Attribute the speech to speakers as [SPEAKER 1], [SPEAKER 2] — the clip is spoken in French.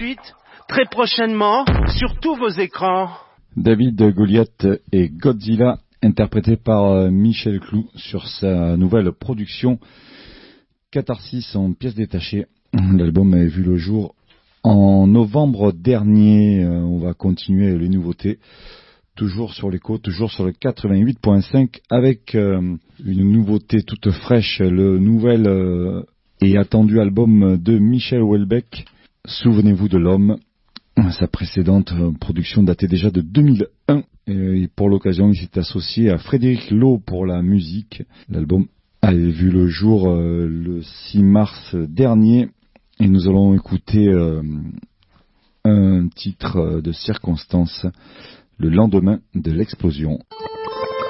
[SPEAKER 1] suite, très prochainement, sur tous vos écrans.
[SPEAKER 2] David Goliath et Godzilla, interprété par Michel Clou sur sa nouvelle production Catharsis en pièces détachées. L'album a vu le jour en novembre dernier. On va continuer les nouveautés. Toujours sur l'écho, toujours sur le 88.5 avec une nouveauté toute fraîche, le nouvel et attendu album de Michel Houellebecq, Souvenez-vous de l'homme. Sa précédente production datait déjà de 2001 et pour l'occasion il s'est associé à Frédéric Lowe pour la musique. L'album a vu le jour le 6 mars dernier et nous allons écouter un titre de circonstance, Le lendemain de l'explosion.